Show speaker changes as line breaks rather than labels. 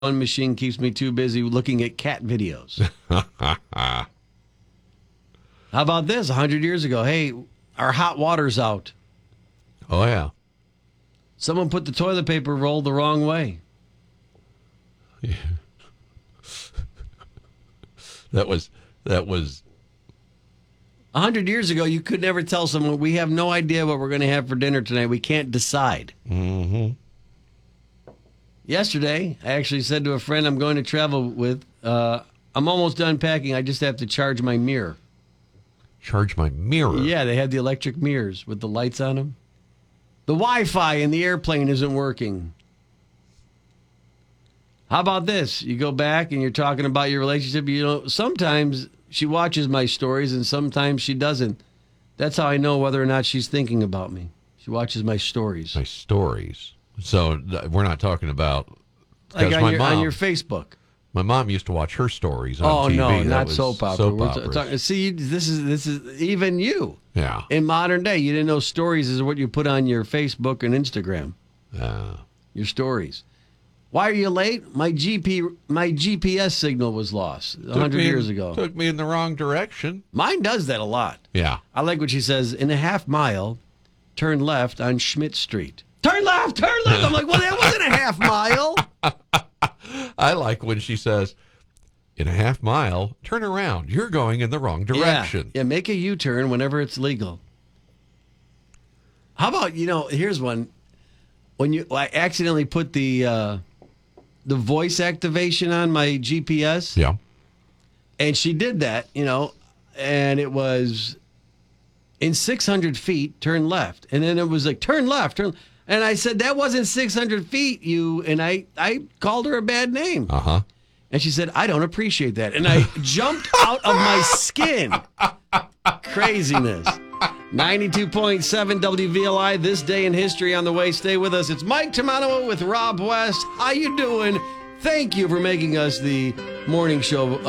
machine keeps me too busy looking at cat videos. How about this? 100 years ago, hey, our hot water's out.
Oh, yeah.
Someone put the toilet paper roll the wrong way.
Yeah. That was
100 years ago, you could never tell someone, we have no idea what we're going to have for dinner tonight. We can't decide.
Mm-hmm.
Yesterday, I actually said to a friend I'm going to travel with, I'm almost done packing. I just have to charge my mirror.
Charge my mirror?
Yeah, they had the electric mirrors with the lights on them. The Wi-Fi in the airplane isn't working. How about this? You go back and you're talking about your relationship. You know, sometimes she watches my stories and sometimes she doesn't. That's how I know whether or not she's thinking about me. She watches my stories.
My stories. So we're not talking about
like
on
your Facebook.
My mom used to watch her stories on TV.
No, not soap opera.
Soap operas.
See, this is even you.
Yeah.
In modern day, you didn't know stories is what you put on your Facebook and Instagram. Your stories. Why are you late? My GPS signal was lost 100 years ago.
Took me in the wrong direction.
Mine does that a lot.
Yeah.
I like what she says, in a half mile, turn left on Schmidt Street. Turn left, turn left. I'm like, well, that wasn't a half mile.
I like when she says, in a half mile, turn around. You're going in the wrong direction.
Yeah, make a U-turn whenever it's legal. How about, here's one. When I accidentally put the voice activation on my GPS.
Yeah.
And she did that, and it was in 600 feet, turn left. And then it was like, turn left, turn. And I said, that wasn't 600 feet, and I called her a bad name.
Uh-huh.
And she said, I don't appreciate that. And I jumped out of my skin. Craziness. 92.7 WVLI, This Day in History on the way. Stay with us. It's Mike Tamanoa with Rob West. How you doing? Thank you for making us the morning show